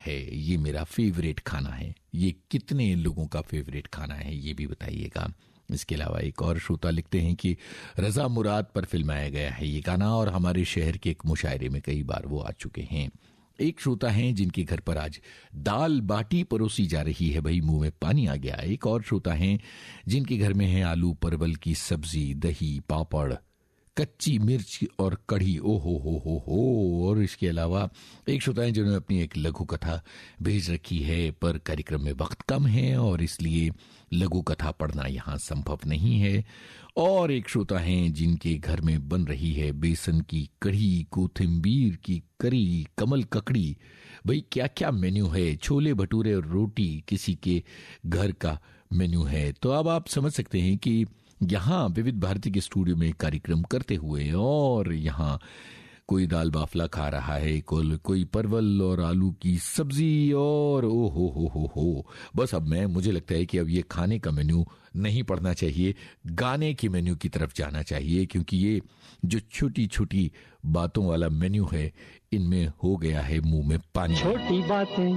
है, ये मेरा फेवरेट खाना है। ये कितने लोगों का फेवरेट खाना है ये भी बताइएगा। इसके अलावा एक और श्रोता लिखते हैं कि रजा मुराद पर फिल्माया गया है ये गाना और हमारे शहर के एक मुशायरे में कई बार वो आ चुके हैं। एक श्रोता हैं जिनके घर पर आज दाल बाटी परोसी जा रही है, भाई मुंह में पानी आ गया। एक और श्रोता हैं जिनके घर में है आलू परवल की सब्जी, दही, पापड़, कच्ची मिर्च और कढ़ी। ओ हो। और इसके अलावा एक श्रोता है जिन्होंने अपनी एक लघु कथा भेज रखी है, पर कार्यक्रम में वक्त कम है और इसलिए लघु कथा पढ़ना यहाँ संभव नहीं है। और एक श्रोता हैं जिनके घर में बन रही है बेसन की कढ़ी, कोथिंबीर की करी, कमल ककड़ी। भाई क्या क्या मेन्यू है, छोले भटूरे और रोटी किसी के घर का मेन्यू है। तो अब आप समझ सकते हैं कि यहाँ विविध भारती के स्टूडियो में कार्यक्रम करते हुए और यहाँ कोई दाल बाफला खा रहा है, कोई परवल और आलू की सब्जी, और ओ हो। बस अब मुझे लगता है कि अब ये खाने का मेन्यू नहीं पढ़ना चाहिए, गाने की मेन्यू की तरफ जाना चाहिए, क्योंकि ये जो छोटी छोटी बातों वाला मेन्यू है इनमें हो गया है मुंह में पानी। छोटी बातें